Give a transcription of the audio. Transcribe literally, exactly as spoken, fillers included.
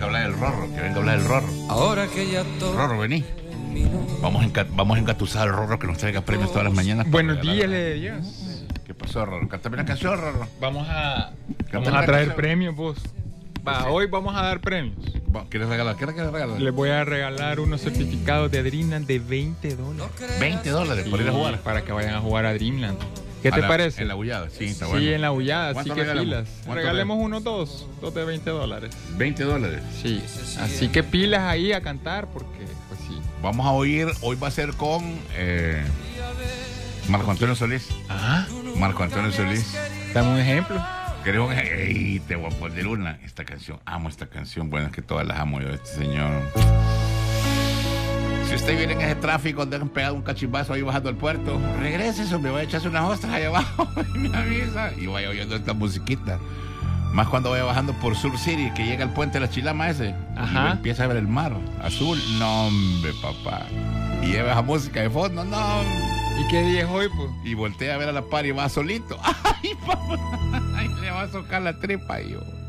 venga a hablar del Rorro, que venga a hablar del Rorro. Ahora que ya todo. Rorro, vení. Vamos a, enca vamos a engatusar al Rorro que nos traiga premios todas las mañanas. Buenos días, le de Dios. ¿Qué pasó, Rorro? Cántame una canción, Rorro. Vamos a, Cántame vamos a traer canción. premios, vos. Va, Sí. hoy vamos a dar premios. ¿Quieres regalar? ¿Qué quieres regalar? Les voy a regalar unos certificados de Dreamland de veinte dólares. veinte dólares por ir a jugar. Para que vayan a jugar a Dreamland. ¿Qué A te la- parece? En la bullada, sí, está Sí, bueno. en la bullada, así ¿Cuánto que regalamos? pilas. ¿Cuánto Regalemos unos dos, dos de veinte dólares. veinte dólares. Sí, así que pilas ahí a cantar porque, pues sí. Vamos a oír, hoy va a ser con eh, Marco Antonio Solís. Ah, Marco Antonio Solís. dame un ejemplo. ¿Querés un ej- Ey, te voy a poner una. Esta canción, amo esta canción. Bueno, es que todas las amo yo, este señor. Si usted viene en ese tráfico donde han pegado un cachimbazo ahí bajando al puerto, regrese, me voy a echarse unas ostras allá abajo y me avisa. Y vaya oyendo esta musiquita. Más cuando vaya bajando por Sur City, que llega al puente de la Chilama ese. Ajá. Y empieza a ver el mar azul. No, hombre, papá. Y lleva esa música de fondo, no, hombre. ¿Y qué día es hoy, pues? Y voltea a ver a la par y va solito. Ay, papá. Ay, le va a socar la tripa, yo.